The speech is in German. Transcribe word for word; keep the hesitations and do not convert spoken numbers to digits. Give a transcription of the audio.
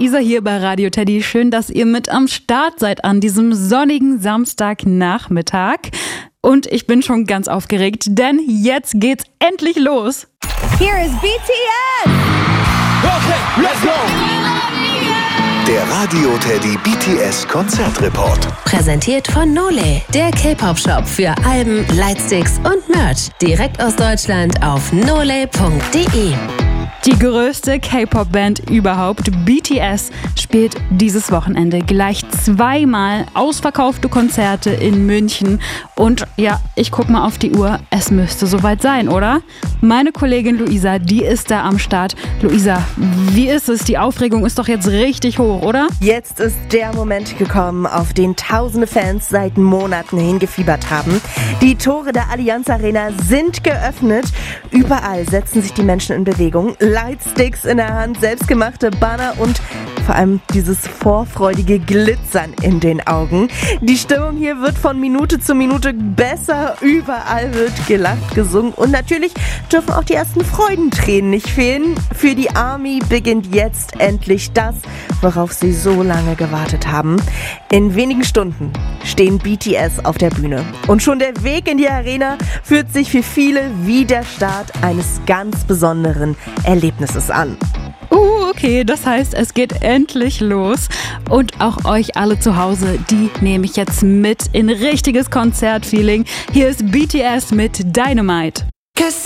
Luisa hier bei Radio Teddy. Schön, dass ihr mit am Start seid an diesem sonnigen Samstagnachmittag. Und ich bin schon ganz aufgeregt, denn jetzt geht's endlich los. Here is B T S! Okay, let's go! Der Radio Teddy B T S Konzertreport. Präsentiert von Nole, der K-Pop-Shop für Alben, Lightsticks und Merch. Direkt aus Deutschland auf nole punkt de. Die größte K-Pop-Band überhaupt, B T S, spielt dieses Wochenende gleich zweimal ausverkaufte Konzerte in München. Und ja, ich guck mal auf die Uhr, es müsste soweit sein, oder? Meine Kollegin Luisa, die ist da am Start. Luisa, wie ist es? Die Aufregung ist doch jetzt richtig hoch, oder? Jetzt ist der Moment gekommen, auf den tausende Fans seit Monaten hingefiebert haben. Die Tore der Allianz Arena sind geöffnet. Überall setzen sich die Menschen in Bewegung. Lightsticks in der Hand, selbstgemachte Banner und vor allem dieses vorfreudige Glitzern in den Augen. Die Stimmung hier wird von Minute zu Minute besser. Überall wird gelacht, gesungen und natürlich dürfen auch die ersten Freudentränen nicht fehlen. Für die Army beginnt jetzt endlich das, worauf sie so lange gewartet haben. In wenigen Stunden stehen B T S auf der Bühne. Und schon der Weg in die Arena fühlt sich für viele wie der Start eines ganz besonderen Erlebnisses an. Uh, okay, das heißt, es geht endlich los. Und auch euch alle zu Hause, die nehme ich jetzt mit in richtiges Konzertfeeling. Hier ist B T S mit Dynamite.